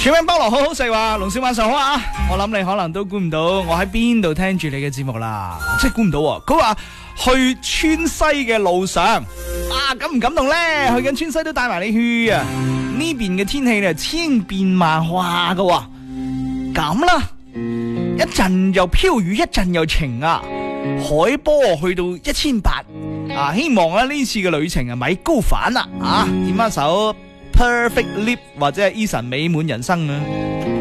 全名菠蘿好好食話，龍少晚上好啊！我諗你可能都估唔到我喺邊度聽住你嘅節目啦，真係估唔到喎。佢話去川西嘅路上啊，感唔感動呢？去緊川西都帶埋你去啊！呢邊嘅天氣咧千變萬化噶喎，咁啦，一陣又飄雨，一陣又晴啊！海波去到1800啊！希望啊呢次嘅旅程啊咪高反啦啊！點一首 Perfect Lip 或者係 Eason 美滿人生啊！